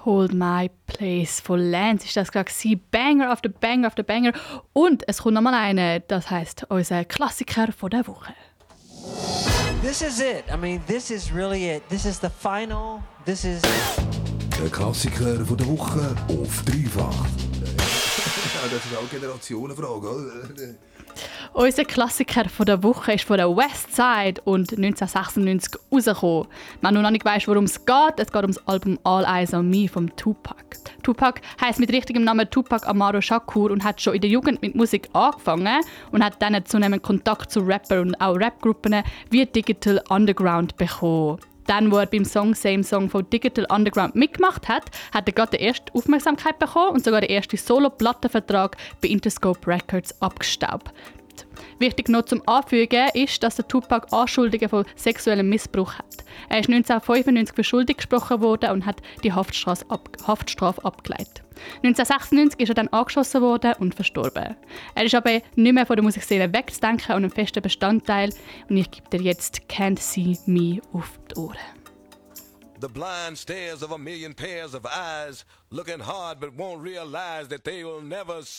Hold My Place von Lance ist das gerade Banger after Banger after Banger. Und es kommt nochmal eine, das heisst unser Klassiker von der Woche. This is it. I mean, this is really it. This is the final. This is... Der Klassiker von der Woche auf dreifach. Ja, das ist auch eine Generationenfrage, oder? Unser Klassiker von der Woche ist von der West Side und 1996 rausgekommen. Wenn du noch nicht weißt, worum es geht um das Album All Eyes on Me von Tupac. Tupac heisst mit richtigem Namen Tupac Amaru Shakur und hat schon in der Jugend mit Musik angefangen und hat dann zunehmend Kontakt zu Rappern und auch Rapgruppen wie Digital Underground bekommen. Dann, wo er beim Song Same Song von Digital Underground mitgemacht hat, hat er gerade die erste Aufmerksamkeit bekommen und sogar den ersten Solo-Plattenvertrag bei Interscope Records abgestaubt. Wichtig noch zum Anfügen ist, dass der Tupac Anschuldigungen von sexuellem Missbrauch hat. Er ist 1995 für schuldig gesprochen worden und hat die Haftstrafe abgelegt. 1996 ist er dann angeschossen worden und verstorben. Er ist aber nicht mehr von der Musikszene wegzudenken und ein fester Bestandteil. Und ich gebe dir jetzt «Can't See Me» auf die Ohren. The blind stares of a million pairs of eyes, looking hard but won't realize that they will never see.